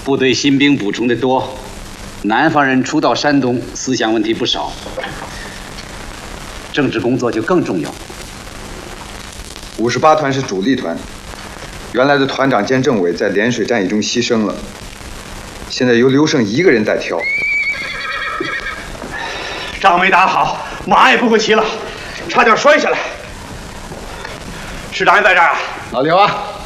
部队新兵补充的多，南方人初到山东，思想问题不少，政治工作就更重要。 58团是主力团，原来的团长兼政委在涟水战役中牺牲了，现在由刘胜一个人在挑。 仗没打好，马也不会骑了，差点摔下来。师长也在这儿啊？ 老刘啊！